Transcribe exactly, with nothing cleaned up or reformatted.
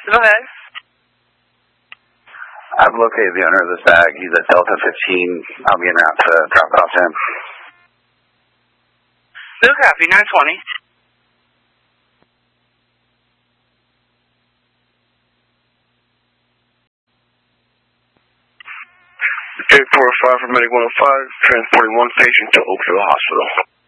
Go ahead. I've located the owner of this bag. He's at Delta fifteen. I'll be en route to drop it off to him. No copy, nine twenty. eight four five for Medic one oh five, transporting one patient to Oakville Hospital.